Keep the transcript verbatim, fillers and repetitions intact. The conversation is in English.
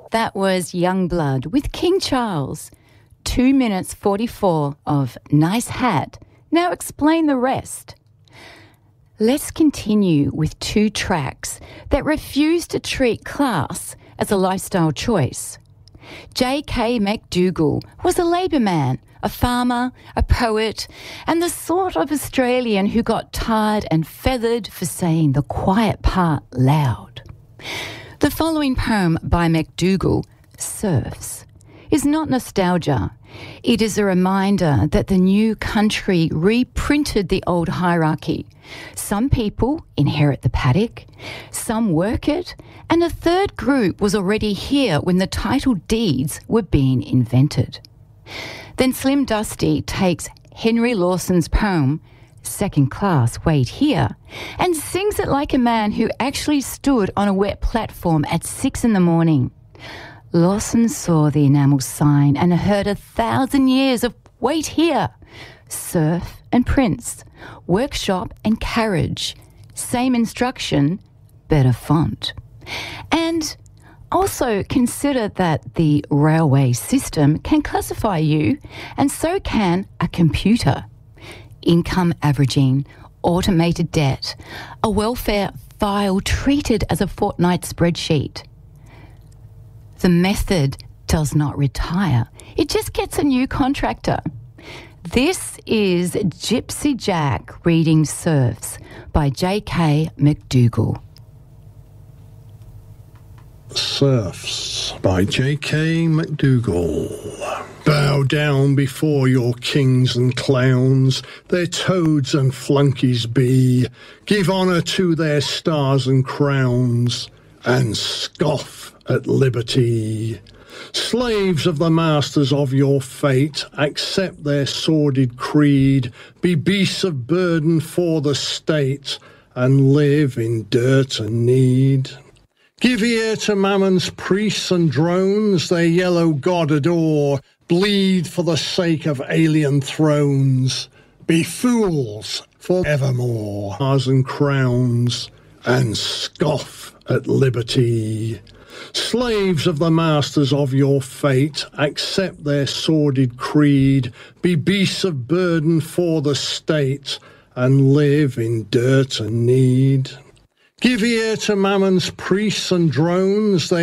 That was Youngblood with King Charles. Two minutes forty-four of Nice Hat. Now explain the rest. Let's continue with two tracks that refuse to treat class as a lifestyle choice. J K McDougall was a Labor man, a farmer, a poet, and the sort of Australian who got tarred and feathered for saying the quiet part loud. The following poem by McDougall, Serfs, is not nostalgia. It is a reminder that the new country reprinted the old hierarchy. Some people inherit the paddock, some work it, and a third group was already here when the title deeds were being invented. Then Slim Dusty takes Henry Lawson's poem, Second Class, Wait Here, and sings it like a man who actually stood on a wet platform at six in the morning. Lawson saw the enamel sign and heard a thousand years of wait here. Serf and prince, workshop and carriage, same instruction, better font. And also consider that the railway system can classify you, and so can a computer. Income averaging, automated debt, a welfare file treated as a fortnight spreadsheet. The method does not retire. It just gets a new contractor. This is Gypsy Jack reading Serfs by J K McDougall. Serfs by J K McDougall. Bow down before your kings and clowns, their toads and flunkies be. Give honour to their stars and crowns, and scoff at liberty. Slaves of the masters of your fate, accept their sordid creed, be beasts of burden for the state, and live in dirt and need. Give ear to Mammon's priests and drones, their yellow god adore, bleed for the sake of alien thrones, be fools for evermore, stars and crowns, and scoff at liberty. Slaves of the masters of your fate, accept their sordid creed, be beasts of burden for the state, and live in dirt and need. Give ear to Mammon's priests and drones, they